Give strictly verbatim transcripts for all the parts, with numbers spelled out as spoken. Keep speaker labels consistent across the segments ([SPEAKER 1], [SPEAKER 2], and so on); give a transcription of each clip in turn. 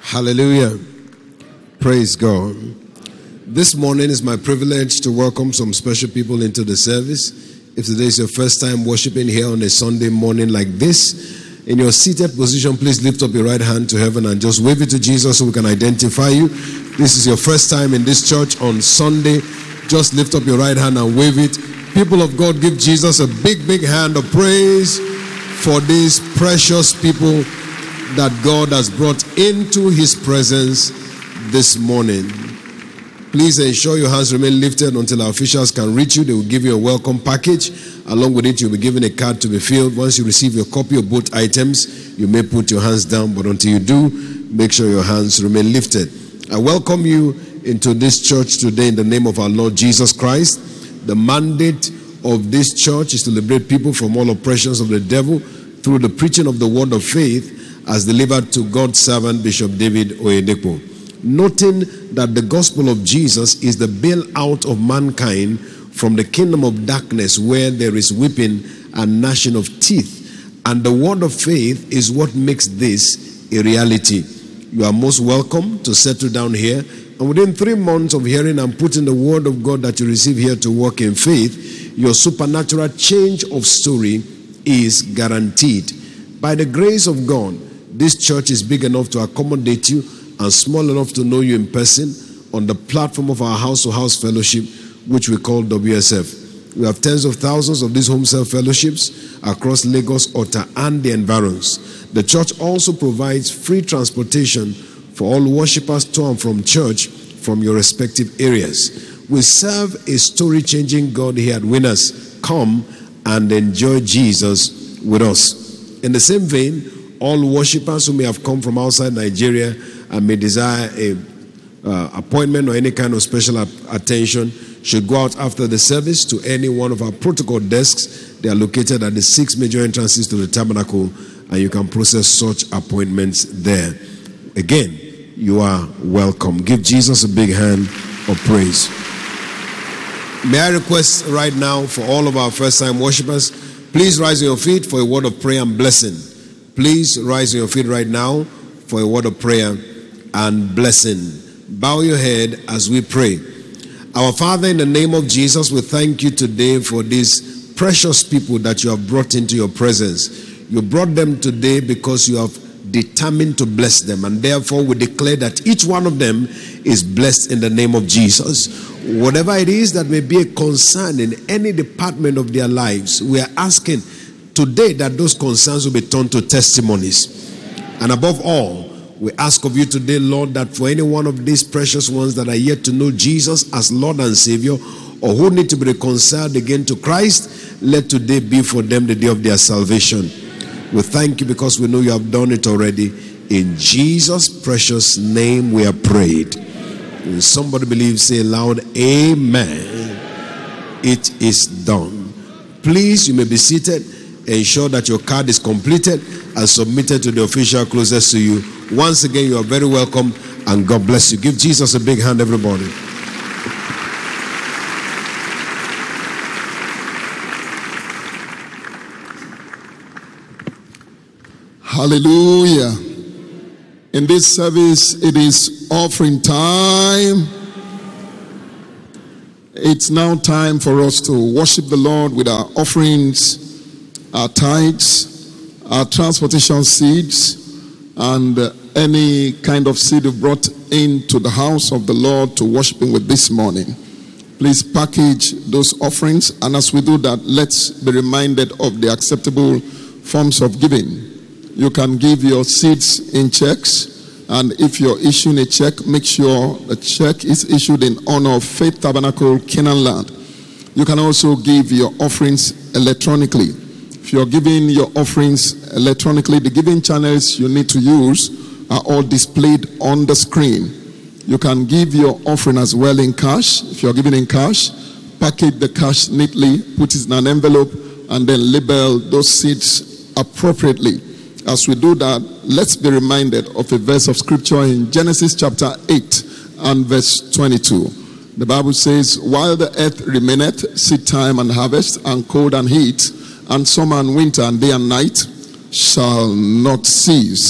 [SPEAKER 1] Hallelujah. Praise God. This morning is my privilege to welcome some special people into the service. If today is your first time worshiping here on a Sunday morning like this, in your seated position, please lift up your right hand to heaven and just wave it to Jesus so we can identify you. This is your first time in this church on Sunday. Just lift up your right hand and wave it. People of God, give Jesus a big, big hand of praise for these precious people that God has brought into his presence this morning. Please ensure your hands remain lifted until our officials can reach you. They will give you a welcome package. Along with it, you'll be given a card to be filled. Once you receive your copy of both items, you may put your hands down, but until you do, make sure your hands remain lifted. I welcome you into this church today in the name of our Lord Jesus Christ. The mandate of this church is to liberate people from all oppressions of the devil through the preaching of the word of faith as delivered to God's servant Bishop David Oyedepo. Noting that the gospel of Jesus is the bailout of mankind from the kingdom of darkness where there is weeping and gnashing of teeth. And the word of faith is what makes this a reality. You are most welcome to settle down here. And within three months of hearing and putting the word of God that you receive here to work in faith, your supernatural change of story is guaranteed. By the grace of God, this church is big enough to accommodate you and small enough to know you in person on the platform of our house-to-house fellowship, which we call W S F. We have tens of thousands of these home cell fellowships across Lagos, Ota, and the environs. The church also provides free transportation for all worshippers to and from church from your respective areas. We serve a story-changing God here at Winners. Come and enjoy Jesus with us. In the same vein, all worshippers who may have come from outside Nigeria and may desire a uh, appointment or any kind of special attention should go out after the service to any one of our protocol desks. They are located at the six major entrances to the tabernacle, and you can process such appointments there. Again, you are welcome. Give Jesus a big hand of praise. May I request right now for all of our first-time worshipers, please rise on your feet for a word of prayer and blessing. Please rise on your feet right now for a word of prayer and blessing. Bow your head as we pray. Our Father, in the name of Jesus, we thank you today for these precious people that you have brought into your presence. You brought them today because you have determined to bless them, and therefore we declare that each one of them is blessed in the name of Jesus. Whatever it is that may be a concern in any department of their lives, we are asking today that those concerns will be turned to testimonies. And above all, we ask of you today, Lord, that for any one of these precious ones that are yet to know Jesus as Lord and Savior, or who need to be reconciled again to Christ, let today be for them the day of their salvation. We thank you because we know you have done it already. In Jesus' precious name we have prayed. And somebody believes, say loud, Amen. It is done. Please, you may be seated. Ensure that your card is completed and submitted to the official closest to you. Once again, you are very welcome, and God bless you. Give Jesus a big hand, everybody.
[SPEAKER 2] Hallelujah. In this service, it is offering time. It's now time for us to worship the Lord with our offerings, our tithes, our transportation seeds, and uh, any kind of seed you brought into the house of the Lord to worship Him with this morning. Please package those offerings, and as we do that, let's be reminded of the acceptable forms of giving. You can give your seeds in checks, and if you're issuing a check, make sure the check is issued in honor of Faith Tabernacle, Canaan Land. You can also give your offerings electronically. If you're giving your offerings electronically, the giving channels you need to use are all displayed on the screen. You can give your offering as well in cash. If you're giving in cash, package the cash neatly, put it in an envelope, and then label those seeds appropriately. As we do that, let's be reminded of a verse of scripture in Genesis chapter eight and verse twenty-two. The Bible says, while the earth remaineth, seed time and harvest, and cold and heat, and summer and winter, and day and night, shall not cease.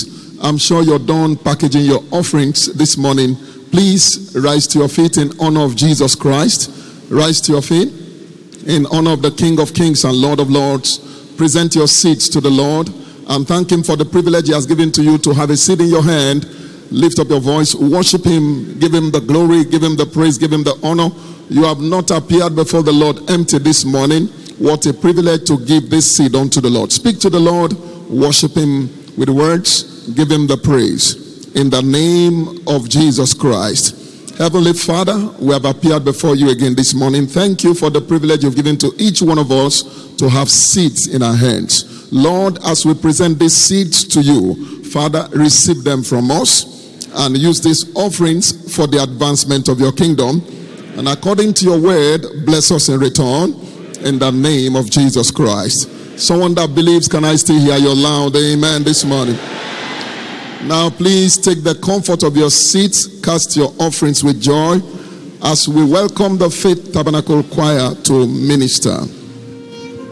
[SPEAKER 2] I'm sure you're done packaging your offerings this morning. Please rise to your feet in honor of Jesus Christ. Rise to your feet in honor of the King of Kings and Lord of Lords. Present your seeds to the Lord and thank him for the privilege he has given to you to have a seed in your hand. Lift up your voice, worship him, give him the glory, give him the praise, give him the honor. You have not appeared before the Lord empty this morning. What a privilege to give this seed unto the Lord. Speak to the Lord, worship him with words, give him the praise. In the name of Jesus Christ. Heavenly Father, we have appeared before you again this morning. Thank you for the privilege you've given to each one of us to have seeds in our hands. Lord, as we present these seeds to you, Father, receive them from us and use these offerings for the advancement of your kingdom. And according to your word, bless us in return in the name of Jesus Christ. Someone that believes, can I still hear your loud amen this morning? Now please take the comfort of your seats, cast your offerings with joy as we welcome the Faith Tabernacle Choir to minister.